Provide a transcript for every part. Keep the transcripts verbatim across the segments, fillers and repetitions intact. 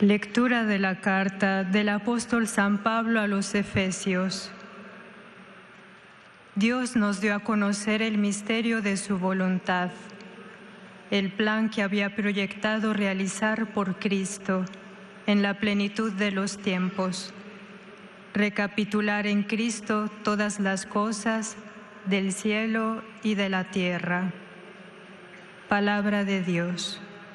Lectura de la carta del apóstol San Pablo a los Efesios. Dios nos dio a conocer el misterio de su voluntad, el plan que había proyectado realizar por Cristo en la plenitud de los tiempos, recapitular en Cristo todas las cosas del cielo y de la tierra. Palabra de Dios.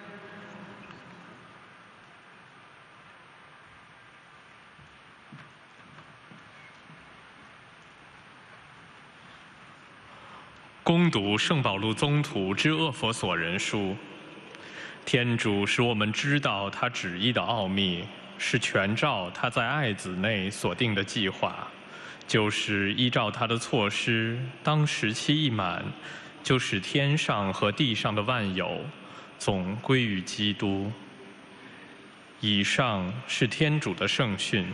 恭读圣保禄宗徒之厄弗所人书。天主使我们知道他旨意的奥秘，是全照他在爱子内所定的计划，就是依照他的措施，当时期一满，就使天上和地上的万有总归于基督。以上是天主的圣训。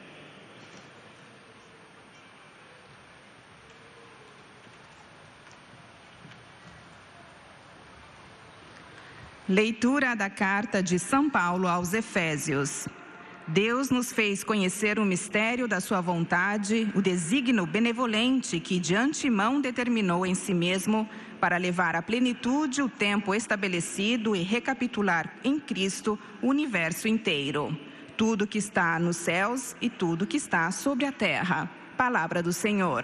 Leitura da carta de São Paulo aos Efésios. Deus nos fez conhecer o mistério da sua vontade, o desígnio benevolente que de antemão determinou em si mesmo para levar à plenitude o tempo estabelecido e recapitular em Cristo o universo inteiro. Tudo que está nos céus e tudo que está sobre a terra. Palavra do Senhor.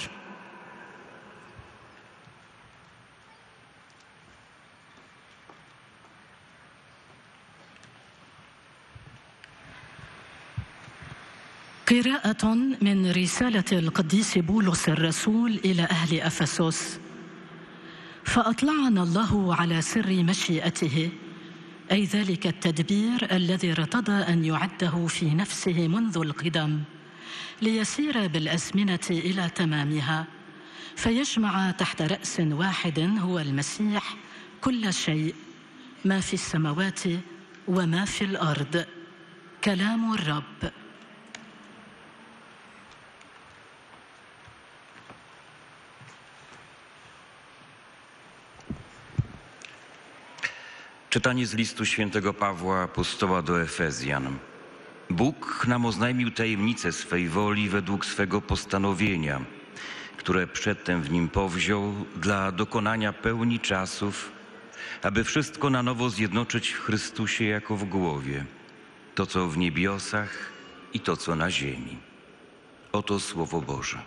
قراءة من رسالة القديس بولس الرسول إلى أهل أفسس. فأطلعنا الله على سر مشيئته، أي ذلك التدبير الذي ارتضى أن يعده في نفسه منذ القدم، ليسير بالأزمنة إلى تمامها، فيجمع تحت رأس واحد هو المسيح كل شيء، ما في السماوات وما في الأرض. كلام الرب. Czytanie z listu świętego Pawła apostoła do Efezjan. Bóg nam oznajmił tajemnicę swej woli według swego postanowienia, które przedtem w nim powziął dla dokonania pełni czasów, aby wszystko na nowo zjednoczyć w Chrystusie jako w głowie, to co w niebiosach i to co na ziemi. Oto Słowo Boże.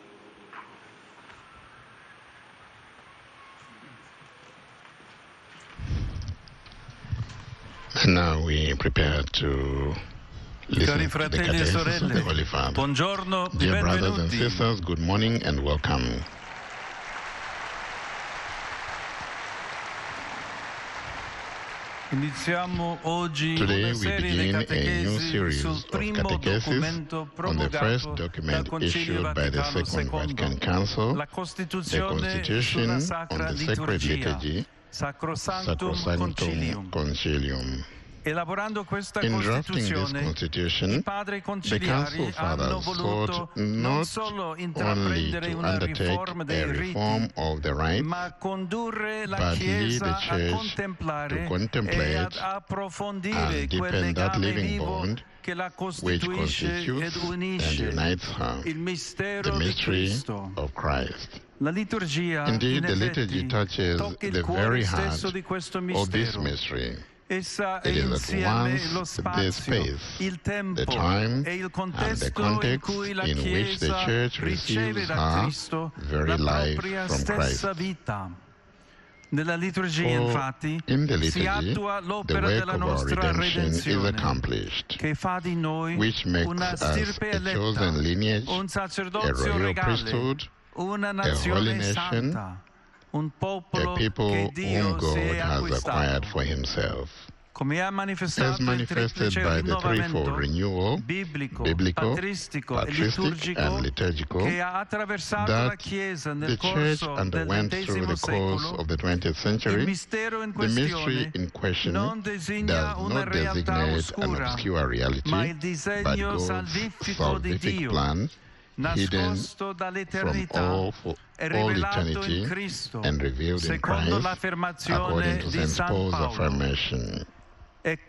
And now we prepare to listen Cari to the fratelli e catechesis of the sorelle, Holy Father. buongiorno e Dear brothers and benvenuti. sisters, good morning and welcome. Iniziamo oggi Today una we serie di begin a new catechesi series sul of primo catechesis documento on the first promulgato dal document Concilio issued by the Vaticano Second Vatican secondo, Council, la the Costituzione Constitution sulla on Sacra the Sacred Liturgia, Liturgy, Sacrosanctum Sacrosanctum Concilium. Concilium. Elaborando questa In drafting this Costituzione, Constitution, i padri the conciliari Council hanno Fathers voluto sought non not solo only intraprendere to una undertake riforma dei a reform riti, of the rites, ma condurre la but lead Chiesa the a Church contemplare to contemplate e ad approfondire and quel deepen that legame living vivo bond che la which costituisce ed constitutes and unisce, unites her, il mistero the di mystery Cristo. of Christ. La liturgia, Indeed, in the liturgy effetti, touches tocca il the cuore very heart stesso di questo of this mistero. mystery. Essa è It is at insieme once lo the spazio, space, il tempo the time, e il and the contesto in context cui la in which the Chiesa Church riceve receives da her Cristo very la life propria from stessa Christ. vita. Nella liturgia, For infatti, in the si liturgy, attua the l'opera work della of our nostra redemption is redenzione, accomplished, che fa di noi which makes una us stirpe a eletta, chosen lineage, un a sacerdozio royal regale, priesthood, una holy nazione nation, santa, un a popolo che people Dio whom God si è has acquistato. acquired for himself. Come ha As manifestato il manifested triplice by the threefold rinnovamento renewal, biblico, biblical, patristico e patristic, liturgico and liturgical, che ha attraversato la that Chiesa nel the Church corso del underwent through ventesimo the course secolo, of the twentieth il century. mistero in The mystery questione in question non does designa una not realtà designate an oscura, obscure reality, ma il but disegno God's salvifico di salvific Dio, plan hidden nascosto from dall'eternità all, for e all rivelato eternity in Cristo, and revealed in secondo Christ, l'affermazione according to di Saint San Paul's Paolo. affirmation. È